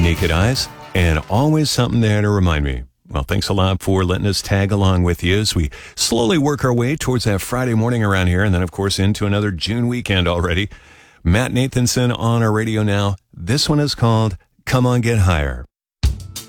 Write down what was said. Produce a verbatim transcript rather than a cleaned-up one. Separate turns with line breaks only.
naked eyes, and always something there to remind me. Well, thanks a lot for letting us tag along with you as we slowly work our way towards that Friday morning around here, and then, of course, into another June weekend already. Matt Nathanson on our radio now. This one is called Come On Get Higher.